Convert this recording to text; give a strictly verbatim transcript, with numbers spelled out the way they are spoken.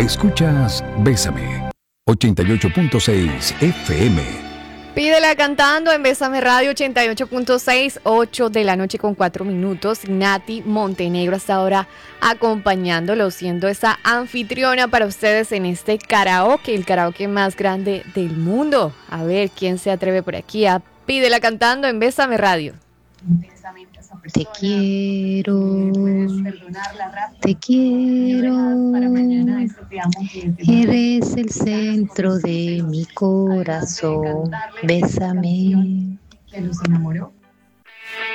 Escuchas Bésame, ochenta y ocho punto seis F M. Pídela cantando en Bésame Radio ochenta y ocho punto seis, ocho de la noche con cuatro minutos. Nati Montenegro hasta ahora acompañándolo, siendo esa anfitriona para ustedes en este karaoke, el karaoke más grande del mundo. A ver, ¿quién se atreve por aquí a Pídela cantando en Bésame Radio? Te quiero, te quiero, eres el centro de mi corazón, bésame.